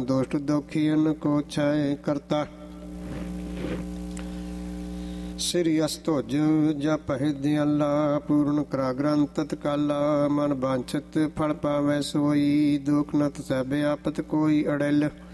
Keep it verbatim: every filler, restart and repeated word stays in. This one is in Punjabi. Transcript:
ਦੁਸ਼ਟ ਦੁਖੀਨ ਕੋ ਛਾਏ ਕਰਤਾ। ਸ੍ਰੀ ਅਸਤੁਜ ਜਪ ਹਿਰਦਿਆਲਾ ਪੂਰਨ ਕਰਾ ਗ੍ਰੰਥ ਤਤਕਾਲਾ। ਮਨ ਬਾਂਛਤ ਫਲ ਪਾਵੈ ਸੋਈ ਦੁਖ ਨਤ ਸਹਿ ਆਪਤ ਕੋਈ ਅੜਿਲ।